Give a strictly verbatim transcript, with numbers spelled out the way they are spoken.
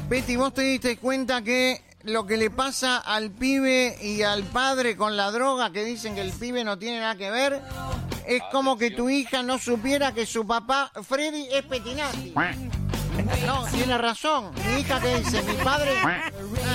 Betty, ¿vos te diste cuenta que lo que le pasa al pibe y al padre con la droga, que dicen que el pibe no tiene nada que ver, es como que tu hija no supiera que su papá, Freddy, es Petinati? No, tiene razón. Mi hija que dice, mi padre...